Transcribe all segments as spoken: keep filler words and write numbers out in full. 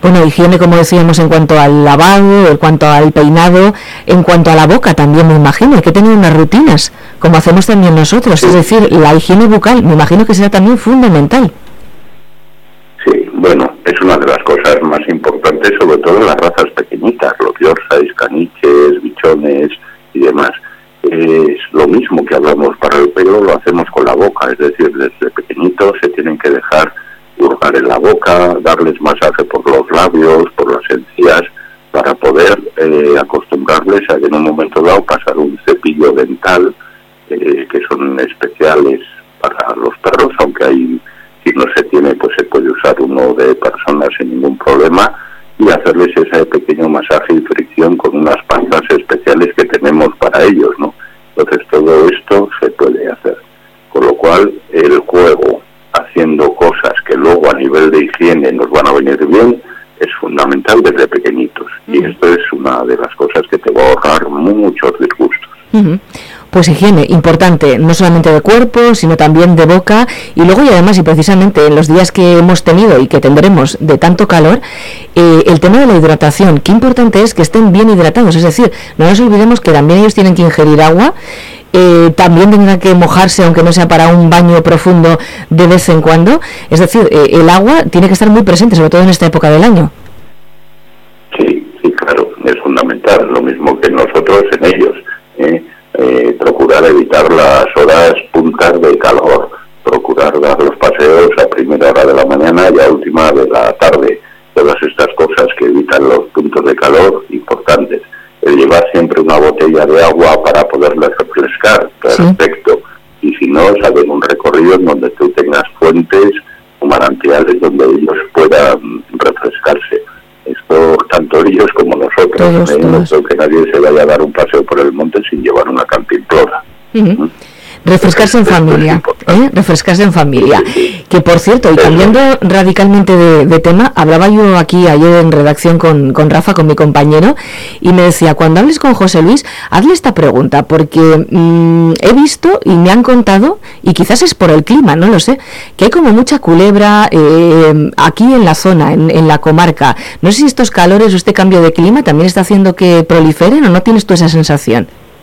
Bueno, higiene, como decíamos, en cuanto al lavado, en cuanto al peinado, en cuanto a la boca también, me imagino, hay que tener unas rutinas, como hacemos también nosotros, es decir, la higiene bucal, me imagino que será también fundamental. Sí, bueno, es una de las cosas más importantes, sobre todo en las razas pequeñitas, los yorkshires, caniches, bichones y demás. Es lo mismo que hablamos para el pelo, lo hacemos con la boca, es decir, desde pequeñitos se tienen que dejar hurgar en la boca, darles masaje por los labios, por las encías, para poder eh, acostumbrarles a que en un momento dado pasar un cepillo dental, eh, que son especiales para los perros, aunque hay, si no se tiene, pues se puede usar uno de personas sin ningún problema, y hacerles ese pequeño masaje y fricción con unas panzas especiales que tenemos para ellos, ¿no? Entonces todo esto se puede hacer. Con lo cual, el juego, haciendo cosas que luego a nivel de higiene nos van a venir bien, es fundamental desde pequeñitos. Uh-huh. Y esto es una de las cosas que te va a ahorrar muchos disgustos. Uh-huh. Pues higiene, importante, no solamente de cuerpo, sino también de boca, y luego y además, y precisamente en los días que hemos tenido y que tendremos de tanto calor, eh, el tema de la hidratación, qué importante es que estén bien hidratados, es decir, no nos olvidemos que también ellos tienen que ingerir agua, eh, también tendrán que mojarse, aunque no sea para un baño profundo de vez en cuando, es decir, eh, el agua tiene que estar muy presente, sobre todo en esta época del año. Sí, sí, claro, es fundamental, lo mismo que nosotros en ellos, ¿eh? Eh, procurar evitar las horas puntas de calor, procurar dar los paseos a primera hora de la mañana y a última de la tarde, todas estas cosas que evitan los puntos de calor importantes. El llevar siempre una botella de agua para poderles refrescar, perfecto, sí. Y si no, saber un recorrido en donde tú tengas fuentes o manantiales donde ellos puedan refrescarse. Esto, tanto ellos como nosotros, todos, ¿eh? todos. No creo que nadie se vaya a dar un paseo por el monte sin llevar una cantimplora. Uh-huh. ¿Mm? Refrescarse en familia, ¿eh? Refrescarse en familia. Que por cierto, y cambiando radicalmente de, de tema, hablaba yo aquí ayer en redacción con, con Rafa, con mi compañero, y me decía, cuando hables con José Luis, hazle esta pregunta, porque mmm, he visto y me han contado, y quizás es por el clima, no lo sé, que hay como mucha culebra eh, aquí en la zona, en, en la comarca. No sé si estos calores o este cambio de clima también está haciendo que proliferen, o no tienes tú esa sensación.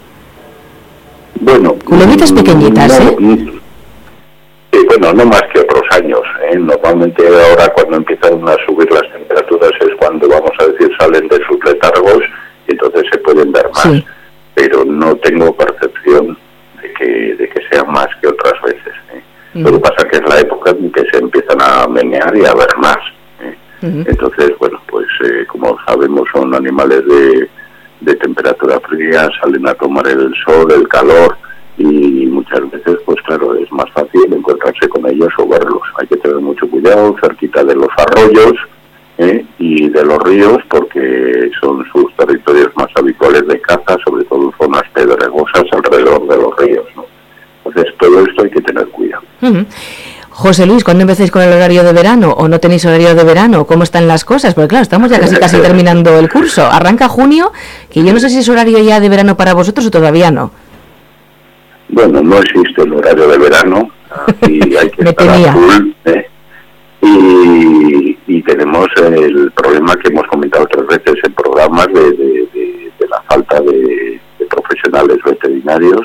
Bueno, culebritas pequeñitas, no, ¿eh? Sí, bueno, no más que otros años, ¿eh? Normalmente ahora cuando empiezan a subir las temperaturas es cuando, vamos a decir, salen de sus letargos y entonces se pueden ver más. Sí. Pero no tengo percepción de que, de que sea más que otras veces, ¿eh? Uh-huh. Lo que pasa que es la época en que se empiezan a menear y a ver más, ¿eh? Uh-huh. Entonces, bueno, pues eh, como sabemos son animales de... de temperatura fría, salen a tomar el sol, el calor, y muchas veces, pues claro, es más fácil encontrarse con ellos o verlos. Hay que tener mucho cuidado cerquita de los arroyos ¿eh? y de los ríos, porque son sus territorios más habituales de caza, sobre todo en zonas pedregosas alrededor de los ríos, ¿no? Entonces, todo esto hay que tener cuidado. Uh-huh. José Luis, ¿cuándo empezáis con el horario de verano? ¿O no tenéis horario de verano? ¿Cómo están las cosas? Porque claro, estamos ya casi casi terminando el curso. Arranca junio, que yo no sé si es horario ya de verano para vosotros o todavía no. Bueno, no existe el horario de verano y hay que estar a full, ¿eh? y, y tenemos el problema que hemos comentado otras veces en programas de, de, de, de la falta de, de profesionales veterinarios,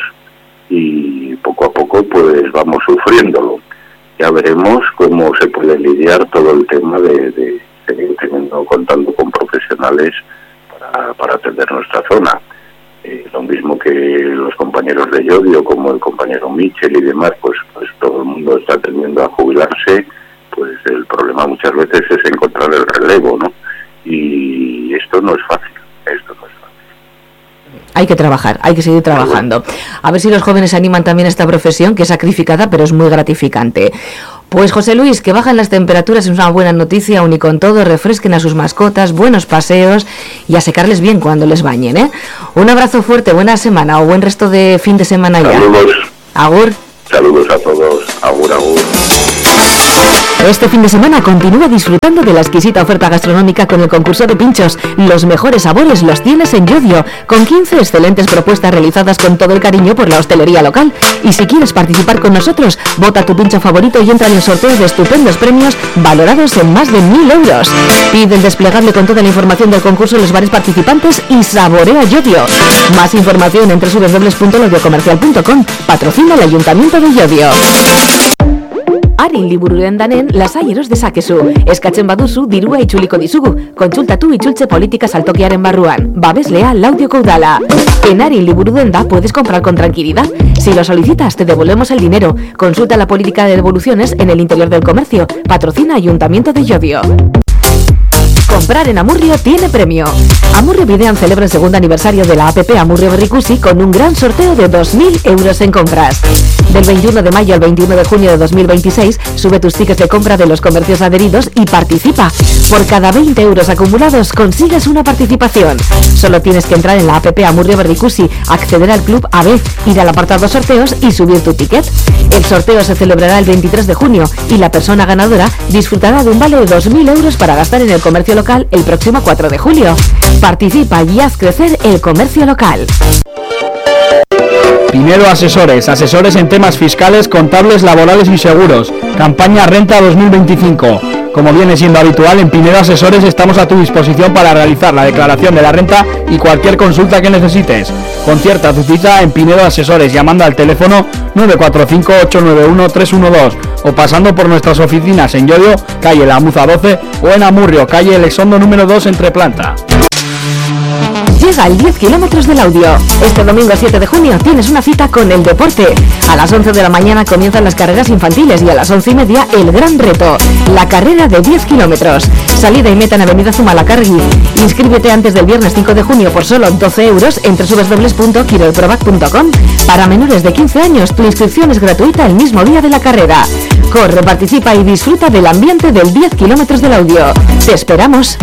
y poco a poco pues vamos sufriéndolo. Ya veremos cómo se puede lidiar todo el tema de, de seguir teniendo, contando con profesionales para, para atender nuestra zona. Eh, lo mismo que los compañeros de Yodio, como el compañero Michel y demás, pues, pues todo el mundo está tendiendo a jubilarse, pues el problema muchas veces es encontrar el relevo, ¿no? Y esto no es fácil, esto no es fácil. Hay que trabajar, hay que seguir trabajando. A ver si los jóvenes animan también a esta profesión, que es sacrificada, pero es muy gratificante. Pues José Luis, que bajan las temperaturas es una buena noticia, aun y con todo, refresquen a sus mascotas, buenos paseos y a secarles bien cuando les bañen, ¿eh? Un abrazo fuerte, buena semana o buen resto de fin de semana ya. Saludos. Agur. Saludos a todos. Agur, agur. Este fin de semana continúa disfrutando de la exquisita oferta gastronómica con el concurso de pinchos. Los mejores sabores los tienes en Yodio, con quince excelentes propuestas realizadas con todo el cariño por la hostelería local. Y si quieres participar con nosotros, vota tu pincho favorito y entra en el sorteo de estupendos premios valorados en más de mil euros. Pide el desplegable con toda la información del concurso en los bares participantes y saborea Yodio. Más información en doble u doble u doble u punto lodiocomercial punto com. Patrocina el Ayuntamiento de Yodio. Arin libururen danen lasai eros dezakezu. Eskatzen baduzu dirua itzuliko dizugu. Kontsultatu itzultze politika saltokiaren barruan. Babeslea Laudioko udala. En Arin liburu denda puedes comprar con tranquilidad. Si lo solicitas te devolvemos el dinero. Consulta la política de devoluciones en el interior del comercio. Patrocina Ayuntamiento de Llodio. Comprar en Amurrio tiene premio. Amurrio Videan celebra el segundo aniversario de la app Amurrio Berrikusi con un gran sorteo de dos mil euros en compras. Del veintiuno de mayo al veintiuno de junio de dos mil veintiséis, sube tus tickets de compra de los comercios adheridos y participa. Por cada veinte euros acumulados consigues una participación. Solo tienes que entrar en la app Amurrio Berrikusi, acceder al club A B, ir al apartado sorteos y subir tu ticket. El sorteo se celebrará el veintitrés de junio y la persona ganadora disfrutará de un vale de dos mil euros para gastar en el comercio local el próximo cuatro de julio. Participa y haz crecer el comercio local. Pinedo Asesores, asesores en temas fiscales, contables, laborales y seguros. Campaña Renta dos mil veinticinco. Como viene siendo habitual, en Pinedo Asesores estamos a tu disposición para realizar la declaración de la renta y cualquier consulta que necesites. Concierta tu cita en Pinedo Asesores llamando al teléfono nueve cuatro cinco ocho nueve uno tres uno dos o pasando por nuestras oficinas en Llodio, calle La Muza doce, o en Amurrio, calle El Exondo número dos, entre planta. Llega el diez kilómetros del audio. Este domingo siete de junio tienes una cita con el deporte. A las once de la mañana comienzan las carreras infantiles y a las once y media el gran reto, la carrera de diez kilómetros. Salida y meta en Avenida Zumalacárregui. Inscríbete antes del viernes cinco de junio por solo doce euros en doble u doble u doble u punto kirolprovac punto com. Para menores de quince años, tu inscripción es gratuita el mismo día de la carrera. Corre, participa y disfruta del ambiente del diez kilómetros del audio. Te esperamos.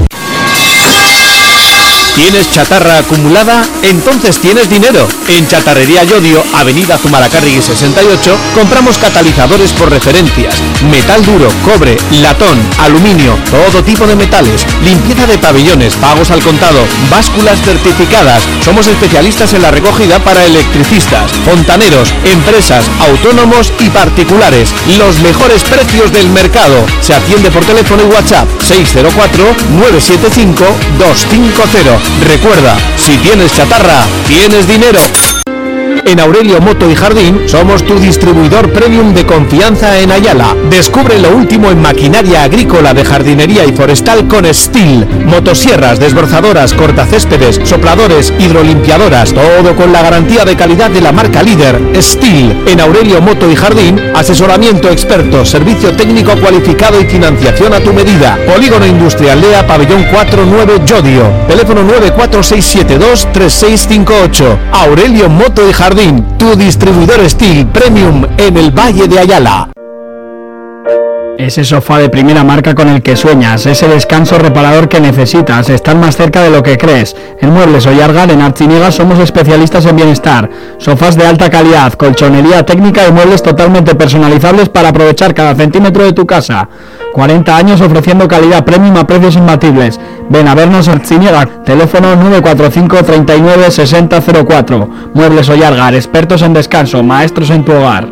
¿Tienes chatarra acumulada? Entonces tienes dinero. En Chatarrería Llodio, Avenida Zumalacárregui sesenta y ocho, compramos catalizadores por referencias, metal duro, cobre, latón, aluminio, todo tipo de metales, limpieza de pabellones, pagos al contado, básculas certificadas. Somos especialistas en la recogida para electricistas, fontaneros, empresas, autónomos y particulares. Los mejores precios del mercado. Se atiende por teléfono y WhatsApp seis cero cuatro nueve siete cinco dos cinco cero. Recuerda, si tienes chatarra, tienes dinero. En Aurelio Moto y Jardín somos tu distribuidor premium de confianza en Ayala. Descubre lo último en maquinaria agrícola, de jardinería y forestal con Stihl. Motosierras, desbrozadoras, cortacéspedes, sopladores, hidrolimpiadoras, todo con la garantía de calidad de la marca líder Stihl. En Aurelio Moto y Jardín, asesoramiento experto, servicio técnico cualificado y financiación a tu medida. Polígono Industrial Lea, Pabellón cuatro nueve, Llodio. Teléfono nueve cuatro seis siete dos tres seis cinco ocho. Aurelio Moto y Jardín, tu distribuidor Stihl Premium en el Valle de Ayala. Ese sofá de primera marca con el que sueñas, ese descanso reparador que necesitas, estar más cerca de lo que crees. En Muebles Ollargar, en Artziniega, somos especialistas en bienestar. Sofás de alta calidad, colchonería técnica y muebles totalmente personalizables para aprovechar cada centímetro de tu casa. cuarenta años ofreciendo calidad premium a precios imbatibles. Ven a vernos a Artziniega, teléfono nueve cuatro cinco treinta y nueve sesenta cero cuatro. Muebles Ollargar, expertos en descanso, maestros en tu hogar.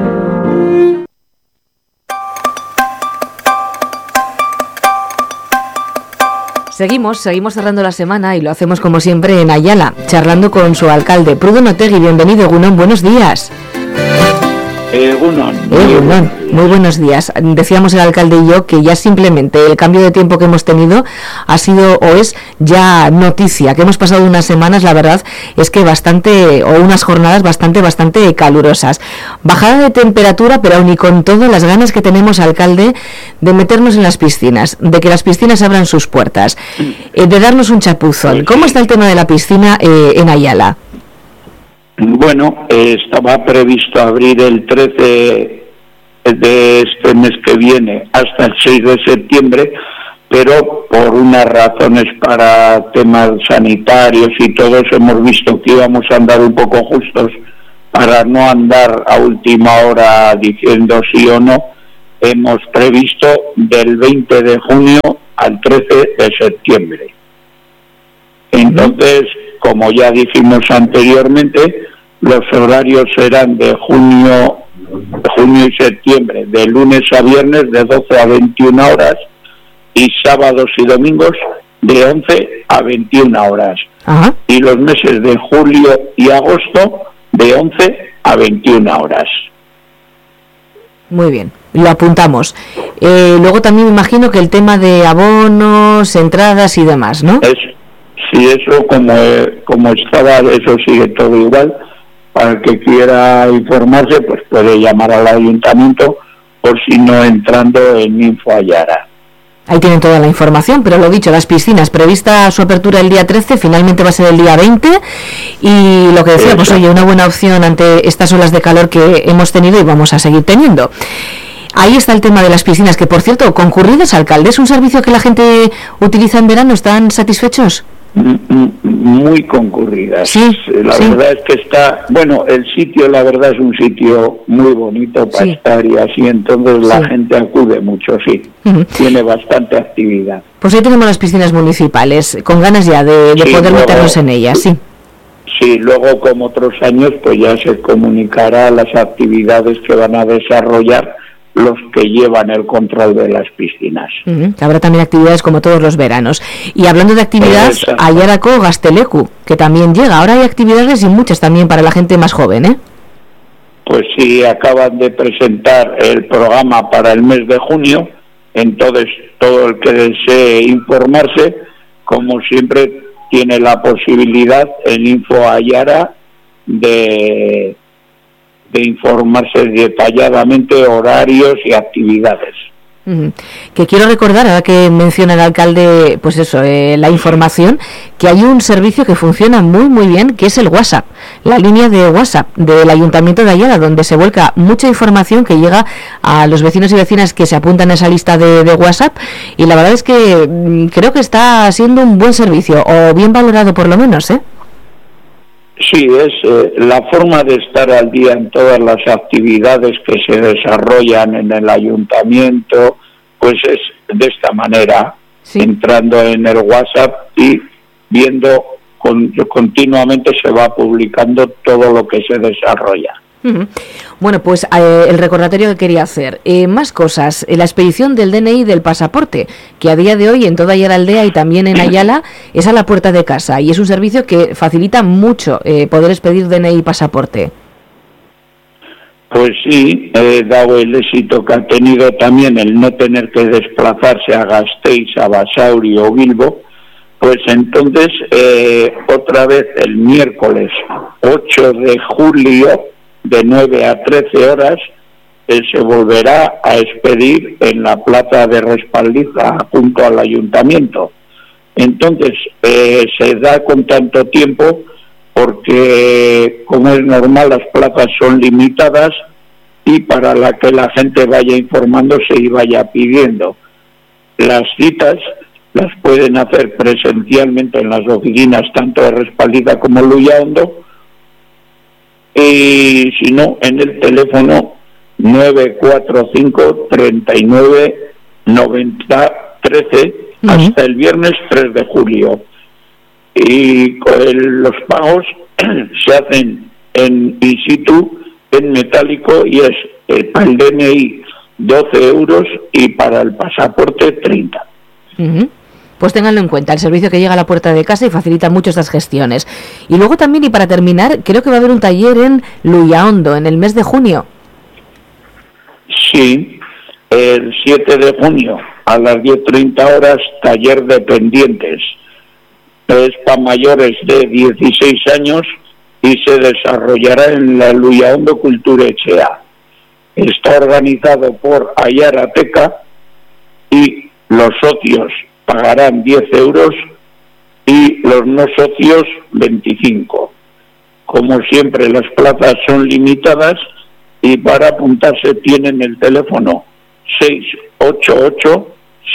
Seguimos, seguimos cerrando la semana y lo hacemos como siempre en Ayala, charlando con su alcalde, Pruden Otegi. Bienvenido, Egunon, buenos días. Egunon. Egunon, muy buenos días. Decíamos el alcalde y yo que ya simplemente el cambio de tiempo que hemos tenido ha sido o es ya noticia, que hemos pasado unas semanas, la verdad es que bastante, o unas jornadas bastante, bastante calurosas. Bajada de temperatura, pero aún y con todo las ganas que tenemos, alcalde, de meternos en las piscinas, de que las piscinas abran sus puertas, eh, de darnos un chapuzón. ¿Cómo está el tema de la piscina eh, en Ayala? Bueno, eh, estaba previsto abrir el trece de este mes que viene hasta el seis de septiembre, pero por unas razones para temas sanitarios y todos hemos visto que íbamos a andar un poco justos para no andar a última hora diciendo sí o no, hemos previsto del veinte de junio al trece de septiembre. Entonces, como ya dijimos anteriormente, los horarios serán de junio, junio y septiembre, de lunes a viernes de doce a veintiuna horas y sábados y domingos de once a veintiuna horas. Ajá. Y los meses de julio y agosto de once a veintiuna horas. Muy bien, lo apuntamos. Eh, luego también me imagino que el tema de abonos, entradas y demás, ¿no? Es, sí, eso como, como estaba, eso sigue todo igual. Para el que quiera informarse, pues puede llamar al ayuntamiento, o si no, entrando en Info Ayara. Ahí tienen toda la información, pero lo dicho, las piscinas, prevista su apertura el día trece, finalmente va a ser el día veinte, y lo que decía, pues oye, una buena opción ante estas olas de calor que hemos tenido y vamos a seguir teniendo. Ahí está el tema de las piscinas, que por cierto, concurridos, alcalde, ¿es un servicio que la gente utiliza en verano? ¿Están satisfechos? Muy concurridas. Sí, la sí. verdad es que está, bueno, el sitio la verdad es un sitio muy bonito para sí. estar y así, entonces la sí. gente acude mucho, sí. Uh-huh. Tiene bastante actividad. Pues ahí tenemos las piscinas municipales, con ganas ya de, de sí, poder luego, meternos en ellas, sí. Sí, luego como otros años pues ya se comunicará las actividades que van a desarrollar los que llevan el control de las piscinas. Uh-huh. Habrá también actividades como todos los veranos. Y hablando de actividades, Ayarako Gazteleku, que también llega. Ahora hay actividades y muchas también para la gente más joven, ¿eh? Pues sí, acaban de presentar el programa para el mes de junio, entonces todo el que desee informarse, como siempre, tiene la posibilidad en Info Ayara de... de informarse detalladamente horarios y actividades. Uh-huh. Que quiero recordar, ahora que menciona el alcalde, pues eso, eh, la información, que hay un servicio que funciona muy muy bien, que es el WhatsApp, la línea de WhatsApp del Ayuntamiento de Ayala, donde se vuelca mucha información que llega a los vecinos y vecinas que se apuntan a esa lista de, de WhatsApp, y la verdad es que mmm, creo que está siendo un buen servicio, o bien valorado por lo menos, ¿eh? Sí, es eh, la forma de estar al día en todas las actividades que se desarrollan en el ayuntamiento, pues es de esta manera, sí. entrando en el WhatsApp y viendo con, continuamente se va publicando todo lo que se desarrolla. Uh-huh. Bueno, pues eh, el recordatorio que quería hacer, eh, más cosas, eh, la expedición del D N I del pasaporte, que a día de hoy en toda Ayala Aldea y también en Ayala es a la puerta de casa, y es un servicio que facilita mucho eh, poder expedir D N I y pasaporte. Pues sí, eh, dado el éxito que ha tenido también el no tener que desplazarse a Gasteiz, a Basauri o Bilbo, pues entonces eh, otra vez el miércoles ocho de julio de nueve a trece horas eh, se volverá a expedir en la plaza de Respaldiza junto al ayuntamiento. Entonces eh, se da con tanto tiempo porque, como es normal, las plazas son limitadas y para la que la gente vaya informándose y vaya pidiendo. Las citas las pueden hacer presencialmente en las oficinas tanto de Respaldiza como Luyaondo, y si no, en el teléfono nueve cuatro cinco, treinta y nueve, noventa, trece uh-huh. hasta el viernes tres de julio. Y el, los pagos se hacen en in situ, en metálico, y es eh, para el D N I doce euros y para el pasaporte treinta. Uh-huh. Pues ténganlo en cuenta, el servicio que llega a la puerta de casa y facilita mucho estas gestiones. Y luego también, y para terminar, creo que va a haber un taller en Luyaondo en el mes de junio. Sí, el siete de junio a las diez treinta horas, taller de pendientes. Es para mayores de dieciséis años y se desarrollará en la Luyaondo Cultura Echea. Está organizado por Ayarateca y los socios pagarán diez euros y los no socios veinticinco. Como siempre, las plazas son limitadas y para apuntarse tienen el teléfono seis ocho ocho,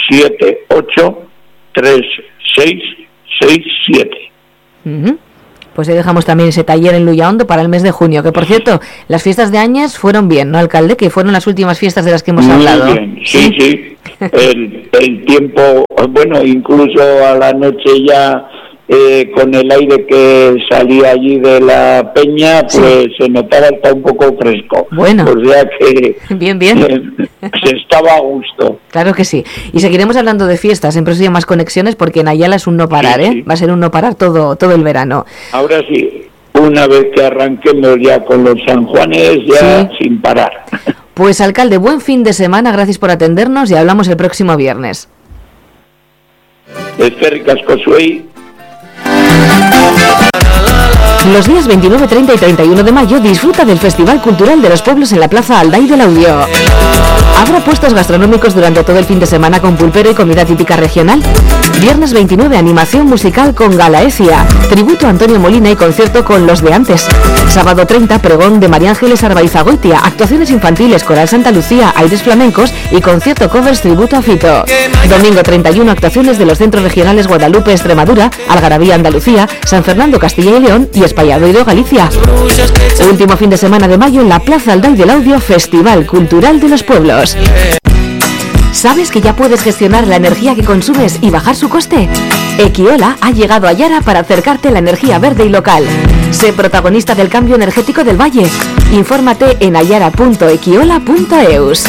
siete ocho, tres seis seis siete. Uh-huh. Pues ahí dejamos también ese taller en Luyaondo para el mes de junio, que por cierto, las fiestas de Áñez fueron bien, ¿no, alcalde? Que fueron las últimas fiestas de las que hemos Muy hablado. Bien. Sí, sí. El, el tiempo, bueno, incluso a la noche ya, eh, con el aire que salía allí de la peña, pues sí, se notaba hasta un poco fresco. Bueno. O sea que... Bien, bien. Eh, se estaba a gusto. Claro que sí. Y seguiremos hablando de fiestas en próximas conexiones, porque en Ayala es un no parar, sí, ¿eh? Sí. Va a ser un no parar todo, todo el verano. Ahora sí, una vez que arranquemos ya con los San Juanes, ya sí, sin parar. Pues alcalde, buen fin de semana, gracias por atendernos y hablamos el próximo viernes. Eskerrik asko zuei. Los días veintinueve, treinta y treinta y uno de mayo disfruta del Festival Cultural de los Pueblos en la Plaza Alday del Audio. Habrá puestos gastronómicos durante todo el fin de semana con pulpero y comida típica regional. Viernes veintinueve, animación musical con Galaecia, tributo a Antonio Molina y concierto con Los de Antes. Sábado treinta, pregón de María Ángeles Arbaizagoitia, actuaciones infantiles, coral Santa Lucía, aires flamencos y concierto covers tributo a Fito. Domingo treinta y uno, actuaciones de los centros regionales Guadalupe, Extremadura, Algarabía, Andalucía, San Fernando, Castilla y León y Espalladoiro, Galicia. Último fin de semana de mayo en la Plaza Alday del Audio, Festival Cultural de los Pueblos. ¿Sabes que ya puedes gestionar la energía que consumes y bajar su coste? Equiola ha llegado a Ayara para acercarte a la energía verde y local. Sé protagonista del cambio energético del valle. Infórmate en ayara punto equiola punto eus.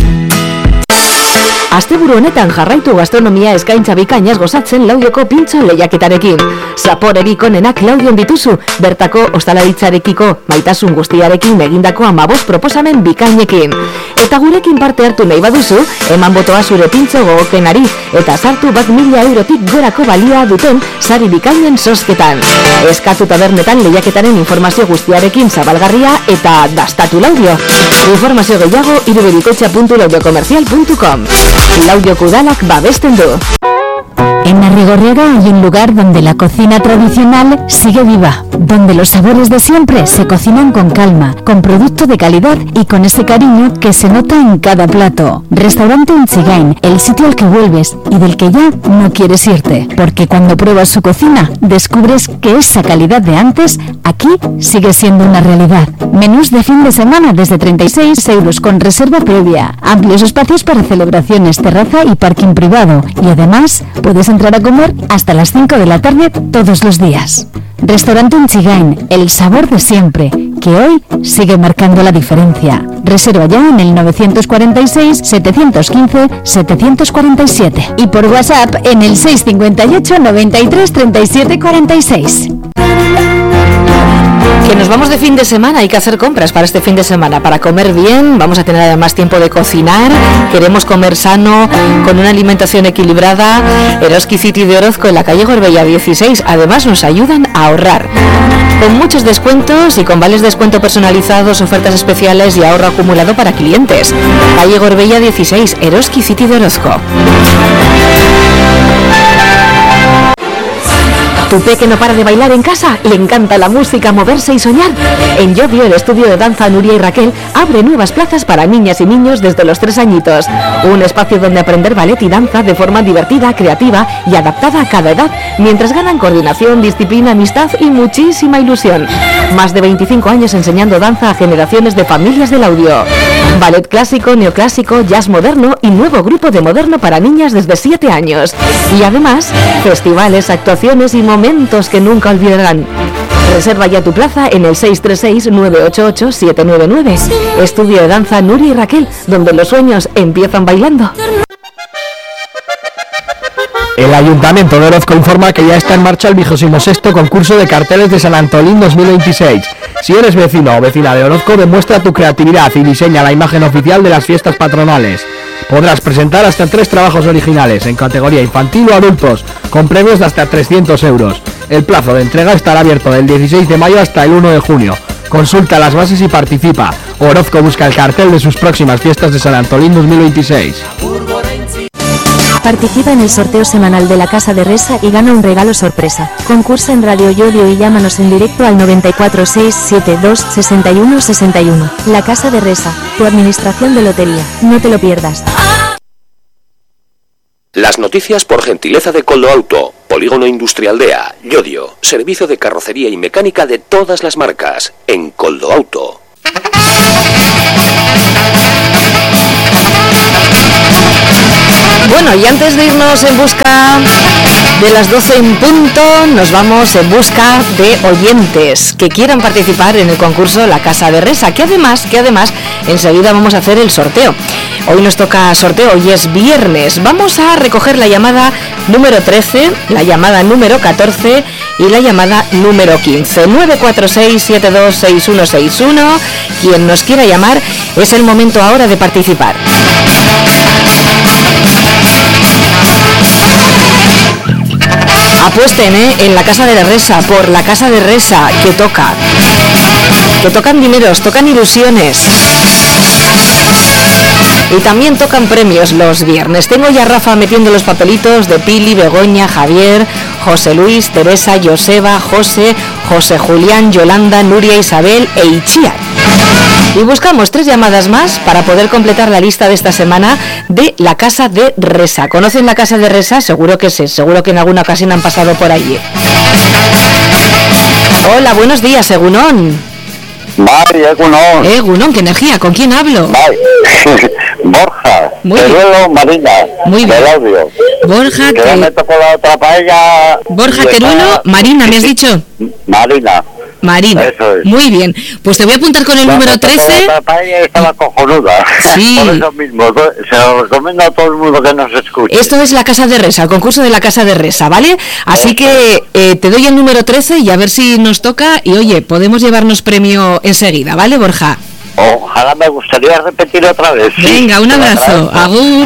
Asteburu honetan jarraitu gastronomia eskaintza bikainas gozatzen Laudioko pintxo lehiaketarekin. Zaporerik onenak Laudion dituzu, bertako ostalaritzarekiko maitasun guztiarekin egindako hamabost proposamen bikainekin. Eta gurekin parte hartu nahi baduzu, eman botoa zure pintxo gogokenari, eta sartu bat mila eurotik gorako balioa duten sari bikainen sosketan. Eskatu tabernetan lehiaketaren informazio guztiarekin zabalgarria eta dastatu Laudio. Informazio gehiago irubebikoitza puntu laudiokomercial puntu com. Laudio Kudalak babesten du. En Arrigorriaga hay un lugar donde la cocina tradicional sigue viva, donde los sabores de siempre se cocinan con calma, con producto de calidad y con ese cariño que se nota en cada plato. Restaurante Unchigain, el sitio al que vuelves y del que ya no quieres irte, porque cuando pruebas su cocina descubres que esa calidad de antes aquí sigue siendo una realidad. Menús de fin de semana desde treinta y seis euros con reserva previa, amplios espacios para celebraciones, terraza y parking privado, y además puedes entrar a comer hasta las cinco de la tarde todos los días. Restaurante Unchigain, el sabor de siempre, que hoy sigue marcando la diferencia. Reserva ya en el nueve cuatro seis, siete uno cinco, siete cuatro siete y por WhatsApp en el seis cinco ocho, noventa y tres, treinta y siete, cuarenta y seis. Que nos vamos de fin de semana, hay que hacer compras para este fin de semana, para comer bien, vamos a tener además tiempo de cocinar, queremos comer sano, con una alimentación equilibrada. Eroski City de Orozco en la calle Gorbella dieciséis, además nos ayudan a ahorrar. Con muchos descuentos y con vales de descuento personalizados, ofertas especiales y ahorro acumulado para clientes. Calle Gorbella dieciséis, Eroski City de Orozco. ¿Tu peque no para de bailar en casa? ¿Le encanta la música, moverse y soñar? En Llodio, el estudio de danza Nuria y Raquel abre nuevas plazas para niñas y niños desde los tres añitos. Un espacio donde aprender ballet y danza de forma divertida, creativa y adaptada a cada edad, mientras ganan coordinación, disciplina, amistad y muchísima ilusión. Más de veinticinco años enseñando danza a generaciones de familias del Audio. Ballet clásico, neoclásico, jazz moderno y nuevo grupo de moderno para niñas desde siete años. Y además, festivales, actuaciones y momentos que nunca olvidarán. Reserva ya tu plaza en el seis tres seis, nueve ocho ocho, siete nueve nueve. Estudio de danza Nuria y Raquel, donde los sueños empiezan bailando. El Ayuntamiento de Orozco informa que ya está en marcha el vigésimo sexto concurso de carteles de San Antolín dos mil veintiséis. Si eres vecino o vecina de Orozco, demuestra tu creatividad y diseña la imagen oficial de las fiestas patronales. Podrás presentar hasta tres trabajos originales en categoría infantil o adultos, con premios de hasta trescientos euros. El plazo de entrega estará abierto del dieciséis de mayo hasta el uno de junio. Consulta las bases y participa. Orozco busca el cartel de sus próximas fiestas de San Antolín dos mil veintiséis. Participa en el sorteo semanal de la Casa de Resa y gana un regalo sorpresa. Concursa en Radio Llodio y llámanos en directo al noventa y cuatro, seis siete dos, sesenta y uno sesenta y uno. La Casa de Resa, tu administración de lotería. No te lo pierdas. Las noticias por gentileza de Coldo Auto, Polígono Industrial D E A, Llodio, servicio de carrocería y mecánica de todas las marcas, en Coldo Auto. Bueno, y antes de irnos en busca de las doce en punto, nos vamos en busca de oyentes que quieran participar en el concurso La Casa de Resa, que además, que además enseguida vamos a hacer el sorteo. Hoy nos toca sorteo, hoy es viernes. Vamos a recoger la llamada número trece, la llamada número catorce y la llamada número quince. nueve cuatro seis, siete dos seis uno seis uno. Quien nos quiera llamar, es el momento ahora de participar. Apuesten ¿eh? en la Casa de Resa, por la Casa de Resa, que toca. Que tocan dineros, tocan ilusiones. Y también tocan premios los viernes. Tengo ya a Rafa metiendo los papelitos de Pili, Begoña, Javier, José Luis, Teresa, Joseba, José, José Julián, Yolanda, Nuria, Isabel e Itziar. Y buscamos tres llamadas más para poder completar la lista de esta semana de la Casa de Resa. ¿Conocen la Casa de Resa? Seguro que sí, seguro que en alguna ocasión han pasado por allí. Hola, buenos días, Egunón. Vale, Egunón. Eh, Egunón, qué energía, ¿con quién hablo? Vale. Borja, Muy Teruelo, Marina, Muy bien. del audio. Borja, que... que... me tocó la otra paella. Borja, Teruelo, Marina, ¿me has dicho? Marina. Marina, eso es. Muy bien, pues te voy a apuntar con el la número trece. La paella estaba cojonuda. Sí. Por eso mismo, se lo recomiendo a todo el mundo que nos escuche. Esto es la Casa de Resa, el concurso de la Casa de Resa, ¿vale? Así eso. que eh, te doy el número trece y a ver si nos toca y oye, podemos llevarnos premio enseguida, ¿vale, Borja? Ojalá, me gustaría repetir otra vez. Venga, sí, un abrazo, agur.